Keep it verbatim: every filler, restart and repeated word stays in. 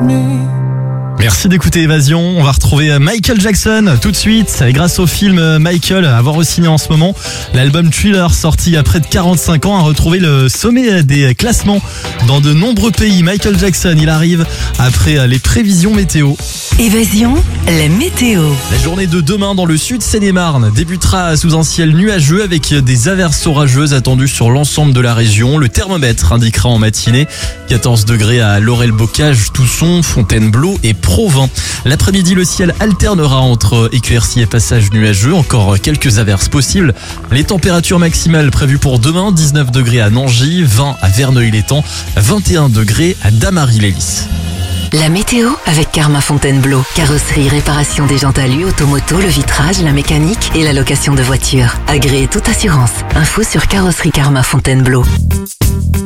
me. Merci d'écouter Évasion. On va retrouver Michael Jackson tout de suite grâce au film Michael à voir au ciné en ce moment. L'album Thriller sorti à près de quarante-cinq ans a retrouvé le sommet des classements dans de nombreux pays. Michael Jackson, il arrive après les prévisions météo. Évasion, la météo. La journée de demain dans le sud Seine-et-Marne débutera sous un ciel nuageux avec des averses orageuses attendues sur l'ensemble de la région. Le thermomètre indiquera en matinée quatorze degrés à Laurel-Bocage, Tousson, Fontainebleau et Provins. L'après-midi, le ciel alternera entre éclaircies et passages nuageux. Encore quelques averses possibles. Les températures maximales prévues pour demain, dix-neuf degrés à Nangy, vingt à Verneuil-l'Étang, vingt et un degrés à Damary-les-Lys. La météo avec Karma Fontainebleau. Carrosserie, réparation des jantes alu, automoto, le vitrage, la mécanique et la location de voitures. Agréé toute assurance. Info sur carrosserie Karma Fontainebleau.